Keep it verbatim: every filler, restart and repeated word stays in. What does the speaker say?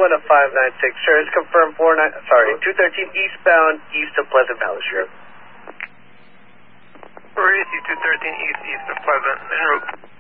one to five nine six. Sure, it's confirmed four nine. Sorry, two thirteen eastbound, east of Pleasant Valley Strip. Maurice, two thirteen east, east of Pleasant, en route.